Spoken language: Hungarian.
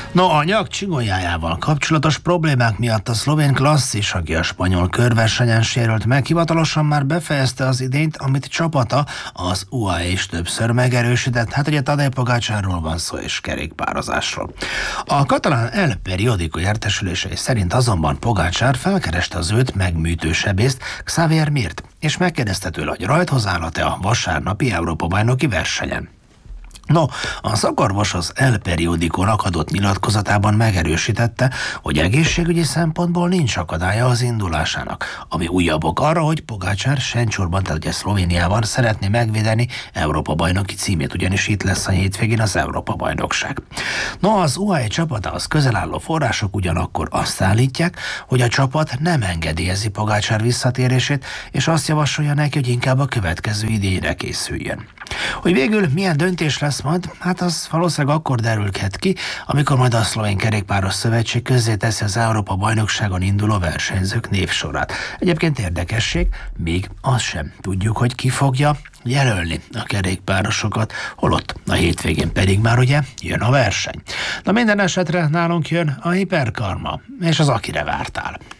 No, a nyak csigolyájával kapcsolatos problémák miatt a szlovén klasszis, aki a spanyol körversenyen sérült meg, hivatalosan már befejezte az idényt, amit csapata, az UAE is többször megerősített. Hát ugye Tadej Pogačarról van szó és kerékpározásról. A katalán El Periódico értesülései szerint azonban Pogačar felkereste az őt megműtő sebészt, Xavier Mirt, és megkérdezte tőle, hogy rajthoz áll-e a vasárnapi Európa-bajnoki versenyen. No, a szakorvos az El Periódicónak adott nyilatkozatában megerősítette, hogy egészségügyi szempontból nincs akadálya az indulásának, ami újabb ok arra, hogy Pogačar Sencsurban, tehát ugye Szlovéniában szeretné megvédeni Európa-bajnoki címét, ugyanis itt lesz a hétvégén az Európa-bajnokság. No, az UAE csapatához közel álló források ugyanakkor azt állítják, hogy a csapat nem engedélyezi Pogačar visszatérését, és azt javasolja neki, hogy inkább a következő idényre készüljön. Hogy végül milyen döntés lesz majd, hát az valószínűleg akkor derülhet ki, amikor majd a Szlovén Kerékpáros Szövetség közzéteszi az Európa-bajnokságon induló versenyzők névsorát. Egyébként érdekesség, még azt sem tudjuk, hogy ki fogja jelölni a kerékpárosokat, holott a hétvégén pedig már ugye jön a verseny. Na minden esetre nálunk jön a Hiperkarma, és az akire vártál.